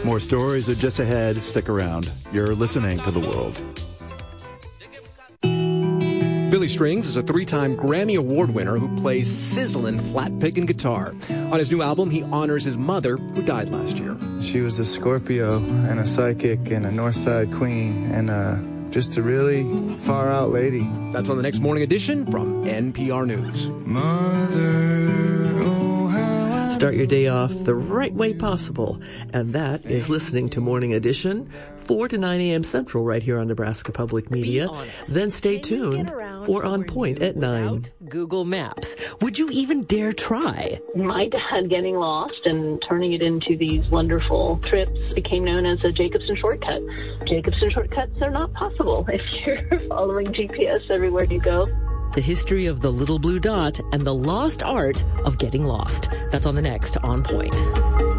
More stories are just ahead. Stick around. You're listening to The World. Billy Strings is a 3-time Grammy Award winner who plays sizzling flat picking guitar. On his new album, he honors his mother, who died last year. She was a Scorpio and a psychic and a Northside queen and just a really far-out lady. That's on the next Morning Edition from NPR News. Mother, oh, how Start your day off the right way possible, and that is listening to Morning Edition, 4 to 9 a.m. Central, right here on Nebraska Public Media. Then stay tuned for On Point at 9. Google Maps. Would you even dare try? My dad getting lost and turning it into these wonderful trips became known as a Jacobson shortcut. Jacobson shortcuts are not possible if you're following GPS everywhere you go. The history of the little blue dot and the lost art of getting lost. That's on the next On Point.